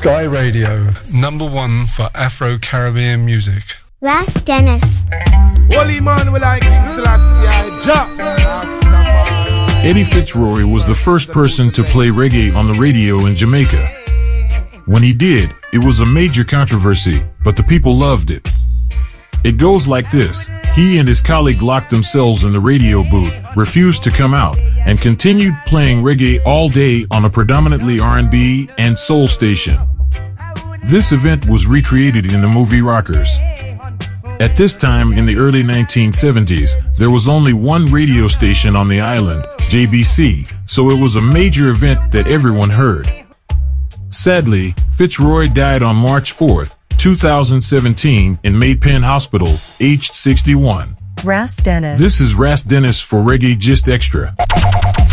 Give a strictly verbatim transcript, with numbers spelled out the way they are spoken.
Sky Radio, number one for Afro-Caribbean music. Ras Dennis. Holy man will like King Selassie. Eddie Fitzroy was the first person to play reggae on the radio in Jamaica. When he did, it was a major controversy, but the people loved it. It goes like this. He and his colleague locked themselves in the radio booth, refused to come out, and continued playing reggae all day on a predominantly R and B and soul station. This event was recreated in the movie Rockers. At this time in the early nineteen seventies, there was only one radio station on the island, J B C, so it was a major event that everyone heard. Sadly, Fitzroy died on March fourth, two thousand seventeen in Maypen Hospital, aged sixty-one. Ras Dennis. This is Ras Dennis for Reggae Gist Extra.